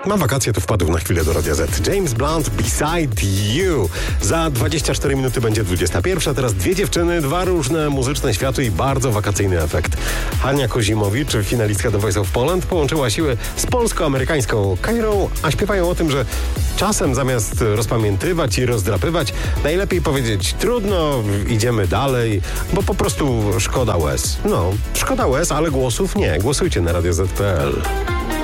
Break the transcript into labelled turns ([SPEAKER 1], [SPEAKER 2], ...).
[SPEAKER 1] Na wakacje to wpadł na chwilę do Radia Z. James Blunt, Beside You. Za 24 minuty będzie 21. Teraz dwie dziewczyny, dwa różne muzyczne światy i bardzo wakacyjny efekt. Hania Kozimowicz, finalistka The Voice of Poland, połączyła siły z polsko-amerykańską Kairą, a śpiewają o tym, że czasem zamiast rozpamiętywać i rozdrapywać, najlepiej powiedzieć trudno, idziemy dalej, bo po prostu szkoda łez. No, szkoda łez, ale głosów nie. Głosujcie na radioz.pl.